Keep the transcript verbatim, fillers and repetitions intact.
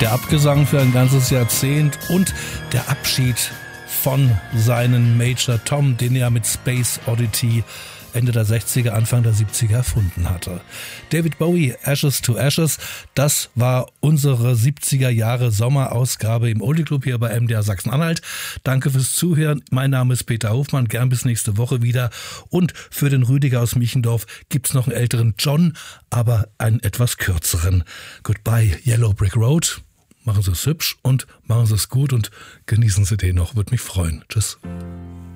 Der Abgesang für ein ganzes Jahrzehnt und der Abschied von seinen Major Tom, den er mit Space Oddity Ende der sechziger, Anfang der siebziger erfunden hatte. David Bowie, Ashes to Ashes, das war unsere siebziger Jahre Sommerausgabe im Oldie Club hier bei M D R Sachsen-Anhalt. Danke fürs Zuhören. Mein Name ist Peter Hofmann. Gern bis nächste Woche wieder. Und für den Rüdiger aus Michendorf gibt's noch einen älteren John, aber einen etwas kürzeren. Goodbye, Yellow Brick Road. Machen Sie es hübsch und machen Sie es gut und genießen Sie den noch. Würde mich freuen. Tschüss.